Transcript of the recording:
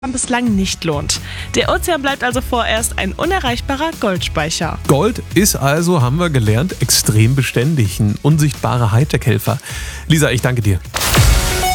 bislang nicht lohnt. Der Ozean bleibt also vorerst ein unerreichbarer Goldspeicher. Gold ist also, haben wir gelernt, extrem beständig, ein unsichtbarer Hightech-Helfer. Lisa, ich danke dir.